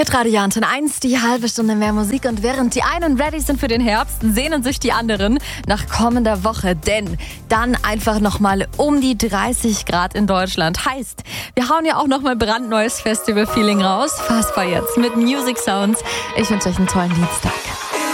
Hitradio Antenne 1, die halbe Stunde mehr Musik. Und während die einen ready sind für den Herbst, sehnen sich die anderen nach kommender Woche. Denn dann einfach nochmal um die 30 Grad in Deutschland. Heißt, wir hauen ja auch nochmal brandneues Festival-Feeling raus. Fassbar jetzt mit Music Sounds. Ich wünsche euch einen tollen Dienstag.